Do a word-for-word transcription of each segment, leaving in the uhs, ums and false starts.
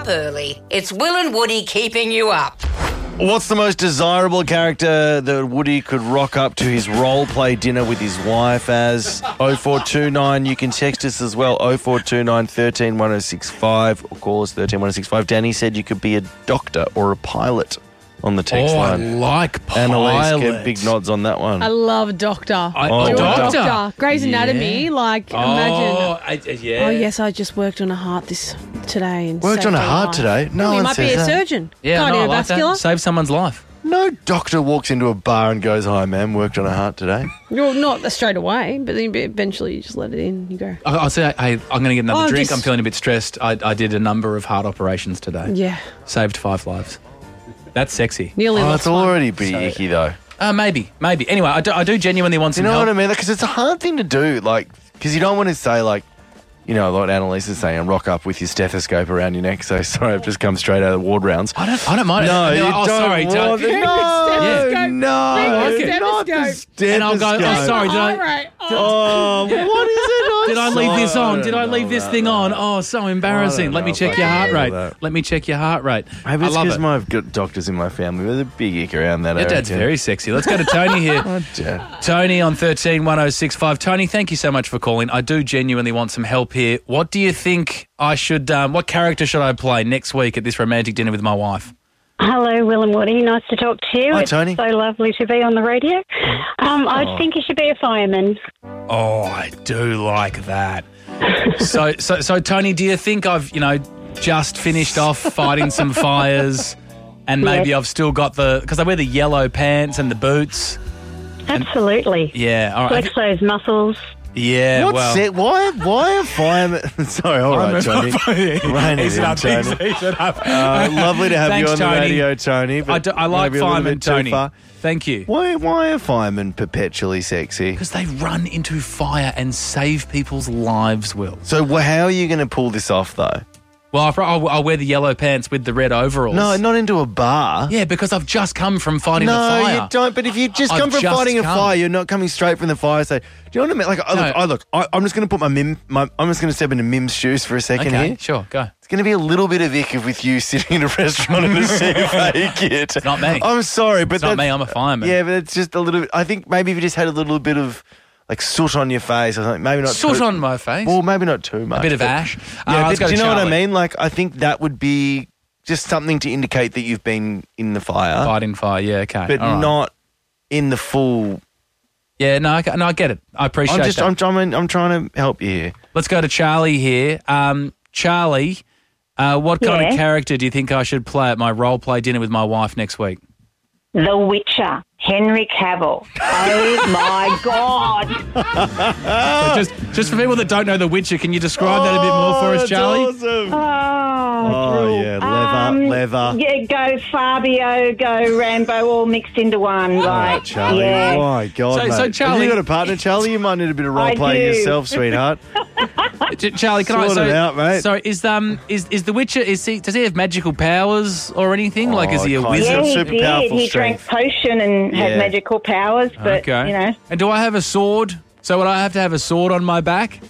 early. It's Will and Woody keeping you up. What's the most desirable character that Woody could rock up to his role play dinner with his wife as? oh four two nine, you can text us as well, oh four two nine, one three, one oh six five, or call us one three one oh six five. Danny said you could be a doctor or a pilot on the text oh, line. I like pilot. Annalise gave big nods on that one. I love Doctor. I, Oh, oh, doctor. Doctor. Grey's Anatomy, Yeah. like, Oh, imagine. I, uh, yeah. Oh, yes, I just worked on a heart this today. And Worked saved on a a heart life. today? No Well, you one might says be a that. surgeon. Yeah, no, I like that. Cardiovascular. Save someone's life. No doctor walks into a bar and goes, hi, man, worked on a heart today. Well, not straight away, but then eventually you just let it in. You go. I, I'll say, hey, I'm going to get another Oh, drink. just- I'm feeling a bit stressed. I, I did a number of heart operations today. Yeah, Saved five lives. That's sexy. nearly Oh, lost it's one. already pretty icky, though. Uh, maybe, maybe. Anyway, I do, I do genuinely want You some know help. what I mean? Because it's a hard thing to do, like, because you don't want to say, like, you know, like Annalise is saying, rock up with your stethoscope around your neck. So sorry, I've just come straight out of the ward rounds. I don't, I don't mind. No, it. you oh, don't sorry. want don't- the, no, Stethoscope. no, Bring the not the stethoscope. And I'll go, oh, stethoscope. sorry, did I- All right. Oh. Oh, what is it? I'm Did I leave this sorry. on? Did I don't leave know this about thing that. on? Oh, so embarrassing. Let me know check if your I heart can rate. handle that. Let me check your heart rate. Maybe I it's love because it. my got doctors in my family. There's a big ick around that. Your I dad's reckon. very sexy. Let's go to Tony here. Yeah. Tony on thirteen one oh six five. Tony, thank you so much for calling. I do genuinely want some help here. What do you think I should, um, what character should I play next week at this romantic dinner with my wife? Hello, Will and Woody. Nice to talk to you. Hi, it's Tony. so lovely to be on the radio. Um, I think you should be a fireman. Oh, I do like that. so, so, so, Tony, do you think I've, you know, just finished off fighting some fires and maybe Yes. I've still got the, because I wear the yellow pants and the boots. Absolutely. Yeah, all right. Flex those muscles. Yeah, What's well. it? Why? Why are firemen? Sorry, all right, Tony. Rein it Ease it in, up, Tony. ease- ease it up. Uh, lovely to have Thanks, you on Tony. the radio, Tony. But I, do, I like maybe a little firemen, bit too Tony. far. Thank you. Why? Why are firemen perpetually sexy? Because they run into fire and save people's lives, Will. So, wh- how are you going to pull this off, though? Well, I'll, I'll, I'll wear the yellow pants with the red overalls. No, not into a bar. Yeah, because I've just come from fighting no, the fire. you don't. But if you just I've come from just fighting a come. fire, you're not coming straight from the fire. So, do you know what I mean? Like, I No. look, I look. I, I'm just going to put my mim. My, I'm just going to step into Mim's shoes for a second Okay, here. sure, go. It's going to be a little bit of ick with you sitting in a restaurant in a C F A kit. It's not me. I'm sorry, but It's not that's- me, I'm a fireman. Yeah, but it's just a little bit. I think maybe if you just had a little bit of like soot on your face or something, maybe not Soot too, on my face. Well, maybe not too much. a bit of but- ash. Yeah, Uh, but let's go do to you know what I Charlie. mean? Like, I think that would be just something to indicate that you've been in the fire, Fighting fire, yeah, okay. but all right. not in the full. Yeah, no, okay, no, I get it. I appreciate I'm just, that. I'm trying, I'm trying to help you here. Let's go to Charlie here. Um, Charlie, uh, what kind of Yeah? character do you think I should play at my role play dinner with my wife next week? The Witcher. Henry Cavill. Oh, my God. So just, just for people that don't know The Witcher, can you describe that a bit more for us, Charlie? Awesome. Oh, Oh, yeah, leather, Um, leather. Yeah, go Fabio, go Rambo, all mixed into one. Oh, Like, Charlie, yeah. my God, So- mate. so, Charlie- Have you got a partner, Charlie? You might need a bit of role I playing do. yourself, sweetheart. Ch- Charlie, can I Sort so, it out, mate. So is um is is the Witcher is he does he have magical powers or anything? like is he a Oh, kind wizard? Yeah, he super did. powerful He strength. drank potion and Yeah. had magical powers, but, okay. you know. And do I have a sword? So would I have to have a sword on my back?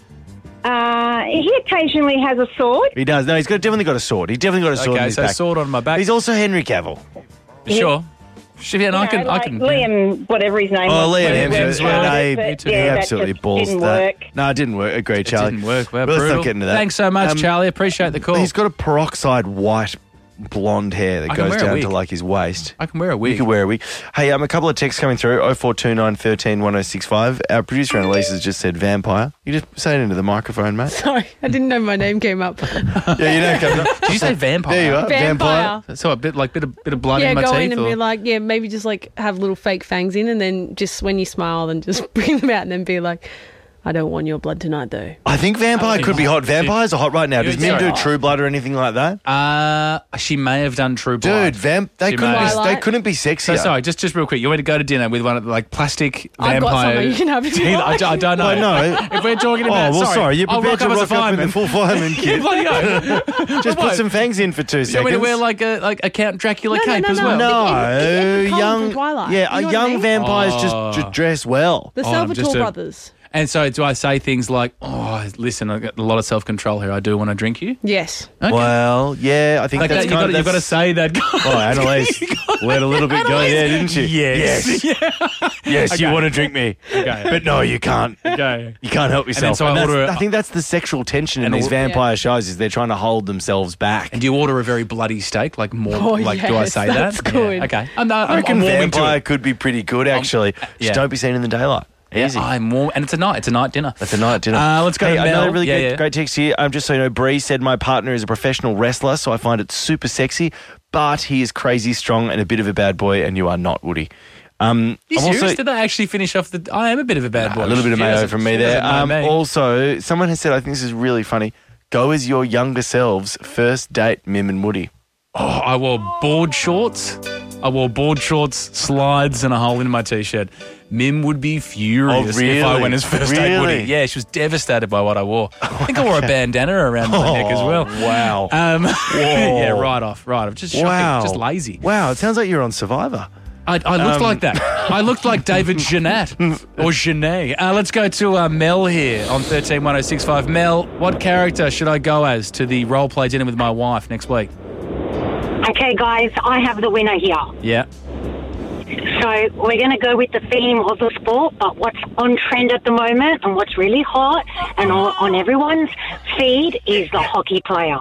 Uh, he occasionally has a sword. He does. No, he's got definitely got a sword. He's definitely got a sword in Okay, his so back. sword on my back. He's also Henry Cavill. Sure. Sure, yeah, and I You can know, I like can Liam, whatever his name Oh, was. Liam Liam Hemsworth. Hemsworth. No, he, But, he yeah, that absolutely just balls didn't that. work. No, it didn't work. Agree, It Charlie. didn't work. Well, But let's brutal. not get into that. Thanks so much, Um, Charlie. Appreciate the call. He's got a peroxide white blonde hair that I can goes wear a down wig. to like his waist. I can wear a wig. You could wear a wig. Hey, um, a couple of texts coming through. oh four two nine, one three, one oh six five. Our producer Annalise has just said vampire. You just say it into the microphone, mate. Sorry, I didn't know my name came up. Yeah, you know. Come Did you say vampire? There you are. Vampire. So a bit like bit of bit of blood Yeah, in my go teeth. in and or- be like, yeah, maybe just like have little fake fangs in, and then just when you smile, then just bring them out, and then be like, I don't want your blood tonight, though. I think vampire could be hot. Vampires are hot right now. Does You're Mim do sorry. True Blood or anything like that? Uh, she may have done True Blood. Dude, vamp. They She couldn't. may. Be, they Twilight. couldn't be So sexier. sorry, just just real quick. You want to go to dinner with one of the like plastic I've got vampire? something you can have if you teeth? I, like. d- I don't know. Well, no. If we're talking Oh, about, well, sorry, sorry. You're I'll prepared rock to up rock as a up in fireman. the full fireman Yeah, kit. bloody hell. Just put some fangs in for two You seconds. want me to wear like a like a Count Dracula No, no, cape no, as no. well? No. No, Edward Cullen young, from Twilight. yeah, You know a what I young mean? vampires Oh. just, just dress well. The Oh, I'm Salvatore just a- brothers. And so do I say things like, oh, listen, I've got a lot of self-control here. I do want to drink you. Yes. Okay. Well, yeah, I think Like that's that, you've, kind got, of... you've got to that's- say that. Oh, Annalise let a little bit go there, didn't she? Yes. Yes. Yes, Okay. you want to drink me. Okay. But no, you can't. Okay. You can't help yourself. so I And that's- order a- I think that's the sexual tension in And these or- vampire shows is they're trying to hold themselves back. And do you order a very bloody steak? Like more, Oh, like do I yes, say that's that? good. Yeah. Okay. I'm, not, I I'm, reckon I'm warming to vampire it. could be pretty good, actually. yeah. Just don't be seen in the daylight. Easy. I'm warm, and it's a night. It's a night dinner. That's a night dinner. Uh, let's go Hey, to Mel. another really Yeah, great, yeah. great text here. Um, just so you know, Bree said my partner is a professional wrestler, so I find it super sexy, but he is crazy strong and a bit of a bad boy, and you are not, Woody. Um, You I'm serious? also- Did they actually finish off the... I am a bit of a bad boy. a little bit of She mayo doesn't- from me she there. doesn't Um, know me. also, someone has said, I think this is really funny, go as your younger selves, first date, Mim and Woody. Oh, I wore board shorts. I wore board shorts, slides, and a hole in my t-shirt. Mim would be furious Oh, really? if I went as first date Really? Woody. Yeah, she was devastated by what I wore. I think I wore a bandana around my neck as well. Oh, wow. Um, yeah, right off, right off. Just shocking, wow. just lazy. Wow, it sounds like you're on Survivor. I, I looked Um, like that. I looked like David Jeanette or Genet. Uh, let's go to uh, Mel here on thirteen one oh six five. Mel, what character should I go as to the role play dinner with my wife next week? Okay, guys, I have the winner here. Yeah. So we're going to go with the theme of the sport, but what's on trend at the moment and what's really hot and on, on everyone's feed is the hockey player.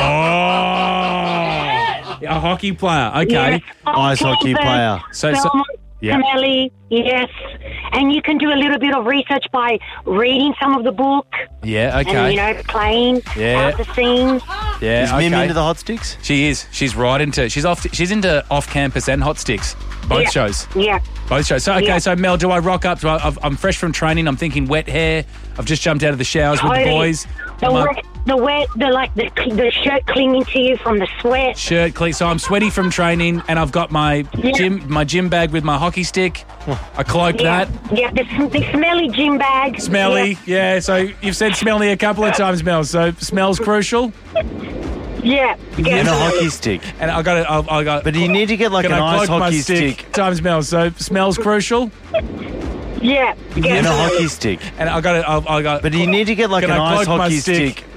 Oh, a hockey player. Okay. Yes, Ice hockey Belmont, player. So- so- Belmont, yeah. Camelli, yes. And you can do a little bit of research by reading some of the book Yeah. Okay. and, you know, playing Yeah. out the scenes. yeah. Is okay. Mim into the hot sticks? She is. She's right into. She's off. She's into off campus and hot sticks. Both Yeah. shows. Yeah. Both shows. So okay. Yeah. So Mel, do I rock up? Do I, I've, I'm fresh from training. I'm thinking wet hair. I've just jumped out of the showers with the Totally. boys. The My wet, the wet, the like the the shirt clinging to you from the sweat. shirt clean. So I'm sweaty from training, and I've got my Yeah. gym my gym bag with my hockey stick. I cloaked Yeah, that. yeah, the, the smelly gym bag. Smelly. Yeah. So you've said smelly a couple of times, Mel. So smells crucial. Yeah, yeah. And a hockey stick. And I got it. I, I got. But you need to get like Can an I ice cloak my hockey stick, stick. times Mel? So smells crucial. yeah, yeah. And a hockey stick. And I got it. I, I got. But you need to get like Can an I ice cloak my hockey stick? stick